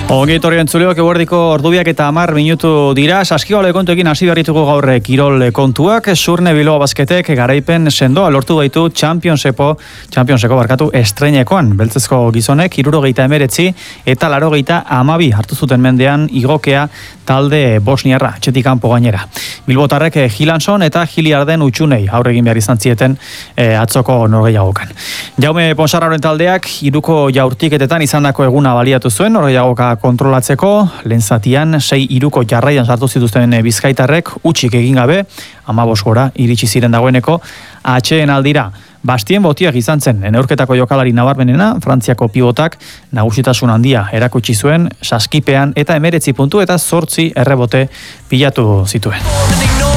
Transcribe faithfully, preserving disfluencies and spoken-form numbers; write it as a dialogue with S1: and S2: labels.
S1: Ongi etorri entzuleok, eguerdiko ordubiak eta hamar minutu dira. Saskibaloia kontuekin hasi berrituko gaur kirol kontuak. Surne Bilbao Basketek garaipen sendoa lortu baitu Championseko, Championseko barkatu estreinekoan. Beltzezko gizonek hirurogeita hemeretzi eta laurogeita hamabi hartu zuten mendean igokea talde bosniarra, etxetik kanpo gainera. Bilbotarrek Gilanson eta Giliarden utxunei aurre egin behar izan zieten e, atzoko norgehiagokan. Jaume Ponsarraren taldeak hiruko jaurtiketetan izandako eguna baliatu zuen norgehiagoka kontrolatzeko, lehen zatian sei hiruko jarraian sartu zituzten bizkaitarrek utxik egin gabe, hamabost gora iritsi ziren dagoeneko atxeen aldira. Bastien Botiak izan zen, neurketako jokalari nabarmenena, Frantziako pivotak nagusitasun handia erakutsi zuen, saskipean eta emeretzi puntu eta zortzi errebote pilatu zituen.